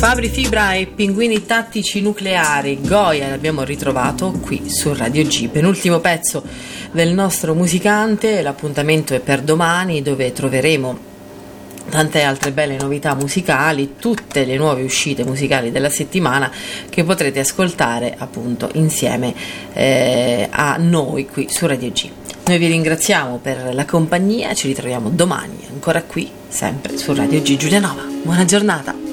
Fabri Fibra e Pinguini Tattici Nucleari, Goya, l'abbiamo ritrovato qui su Radio G. Penultimo pezzo del nostro musicante, l'appuntamento è per domani, dove troveremo tante altre belle novità musicali, tutte le nuove uscite musicali della settimana che potrete ascoltare appunto insieme a noi qui su Radio G. Noi vi ringraziamo per la compagnia, ci ritroviamo domani ancora qui, sempre su Radio G Giulianova. Buona giornata!